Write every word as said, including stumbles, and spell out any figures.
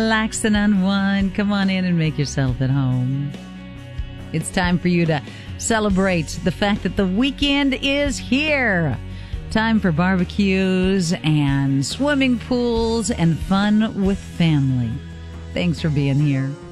Relax and unwind. Come on in and make yourself at home. It's time for you to celebrate the fact that the weekend is here. Time for barbecues and swimming pools and fun with family. Thanks for being here.